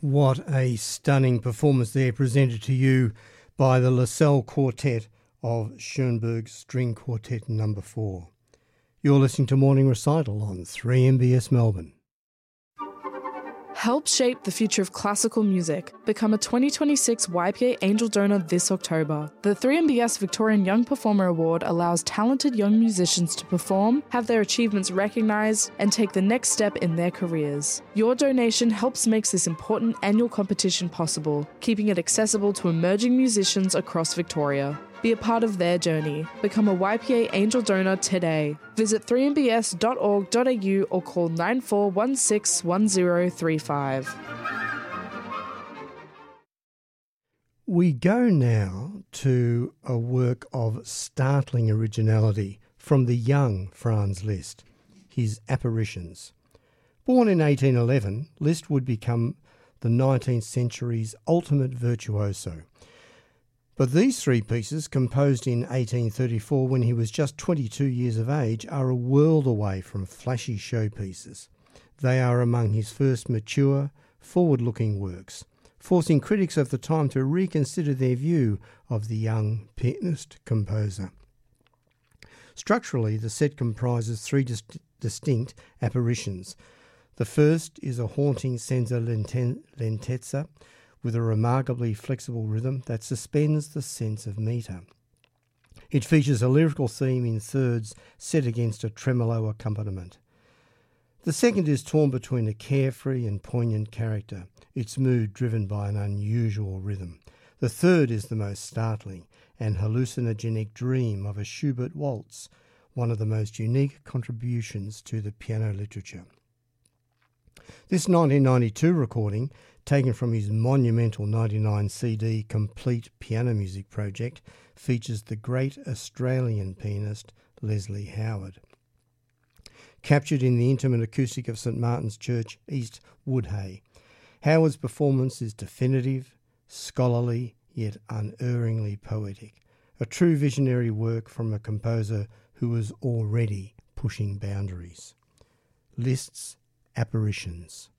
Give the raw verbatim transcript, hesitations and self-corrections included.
What a stunning performance there, presented to you by the Lascelles Quartet of Schoenberg's String Quartet number four. You're listening to Morning Recital on three M B S Melbourne. Help shape the future of classical music. Become a twenty twenty-six Y P A Angel Donor this October. The three M B S Victorian Young Performer Award allows talented young musicians to perform, have their achievements recognised, and take the next step in their careers. Your donation helps make this important annual competition possible, keeping it accessible to emerging musicians across Victoria. Be a part of their journey. Become a Y P A Angel Donor today. Visit three m b s dot org dot a u or call nine four one six one zero three five. We go now to a work of startling originality from the young Franz Liszt, his Apparitions. Born in eighteen eleven, Liszt would become the nineteenth century's ultimate virtuoso. But these three pieces, composed in eighteen thirty-four when he was just twenty-two years of age, are a world away from flashy showpieces. They are among his first mature, forward-looking works, forcing critics of the time to reconsider their view of the young pianist composer. Structurally, the set comprises three dis- distinct apparitions. The first is a haunting senza lentezza, with a remarkably flexible rhythm that suspends the sense of metre. It features a lyrical theme in thirds set against a tremolo accompaniment. The second is torn between a carefree and poignant character, its mood driven by an unusual rhythm. The third is the most startling, an hallucinogenic dream of a Schubert waltz, one of the most unique contributions to the piano literature. This nineteen ninety-two recording, taken from his monumental ninety-nine C D Complete Piano Music Project, features the great Australian pianist Leslie Howard. Captured in the intimate acoustic of St Martin's Church, East Woodhay, Howard's performance is definitive, scholarly, yet unerringly poetic, a true visionary work from a composer who was already pushing boundaries. Liszt's Apparitions.